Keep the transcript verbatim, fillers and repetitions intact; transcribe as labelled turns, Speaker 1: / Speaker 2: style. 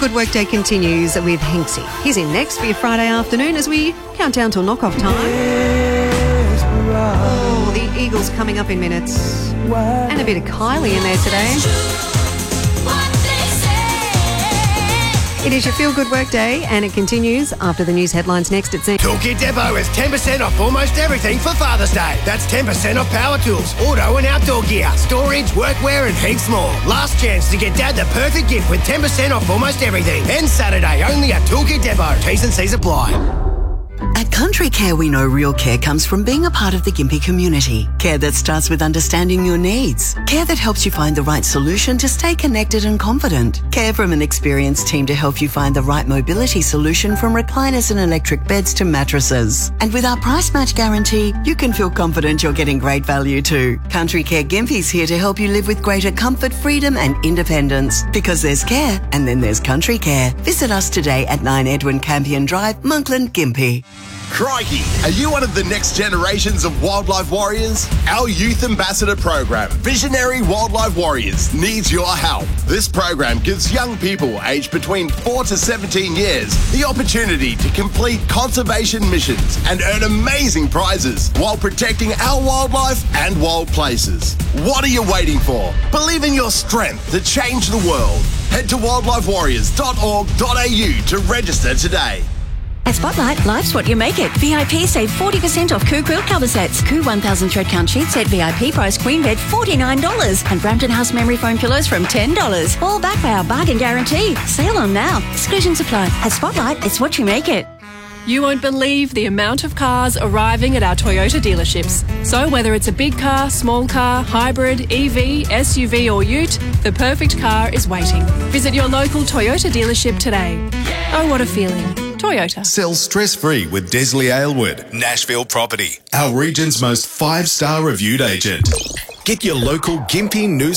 Speaker 1: Good Workday continues with Hinksy. He's in next for your Friday afternoon as we count down till knock-off time. Oh, the Eagles coming up in minutes. And a bit of Kylie in there today. It is your Feel Good Workday, and it continues after the news headlines next at Zen.
Speaker 2: Toolkit Depot is ten percent off almost everything for Father's Day. That's ten percent off power tools, auto and outdoor gear, storage, workwear and heaps more. Last chance to get Dad the perfect gift with ten percent off almost everything. Ends Saturday only at Toolkit Depot. T's and C's apply.
Speaker 3: At Country Care, we know real care comes from being a part of the Gympie community. Care that starts with understanding your needs. Care that helps you find the right solution to stay connected and confident. Care from an experienced team to help you find the right mobility solution, from recliners and electric beds to mattresses. And with our price match guarantee, you can feel confident you're getting great value too. Country Care Gympie's here to help you live with greater comfort, freedom and independence. Because there's care, and then there's Country Care. Visit us today at nine Edwin Campion Drive, Monkland, Gympie.
Speaker 4: Crikey, are you one of the next generations of wildlife warriors? Our Youth Ambassador program, Visionary Wildlife Warriors, needs your help. This program gives young people aged between four to seventeen years the opportunity to complete conservation missions and earn amazing prizes while protecting our wildlife and wild places. What are you waiting for? Believe in your strength to change the world. Head to wildlife warriors dot org dot a u to register today.
Speaker 5: At Spotlight, life's what you make it. V I P save forty percent off Coo quilt cover sets. Coo one thousand thread count sheet set V I P price queen bed forty-nine dollars. And Brampton House memory foam pillows from ten dollars. All backed by our bargain guarantee. Sale on now. Exclusions apply. At Spotlight, it's what you make it.
Speaker 6: You won't believe the amount of cars arriving at our Toyota dealerships. So whether it's a big car, small car, hybrid, E V, S U V or ute, the perfect car is waiting. Visit your local Toyota dealership today. Oh, what a feeling. Toyota.
Speaker 7: Sell stress-free with Desley Aylward, Nashville Property, our region's most five-star reviewed agent. Get your local Gympie New